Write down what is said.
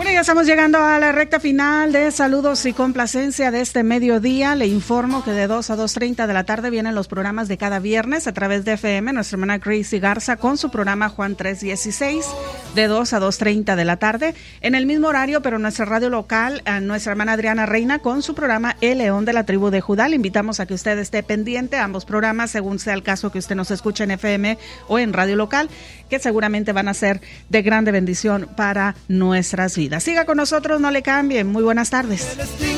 Bueno, ya estamos llegando a la recta final de saludos y complacencia de este mediodía. Le informo que de 2 a 2:30 de la tarde vienen los programas de cada viernes a través de FM. Nuestra hermana Gracie Garza con su programa Juan 3:16 de 2 a 2:30 de la tarde. En el mismo horario, pero en nuestra radio local, a nuestra hermana Adriana Reina con su programa El León de la Tribu de Judá. Le invitamos a que usted esté pendiente a ambos programas, según sea el caso que usted nos escuche en FM o en radio local, que seguramente van a ser de grande bendición para nuestras vidas. Siga con nosotros, no le cambien. Muy buenas tardes.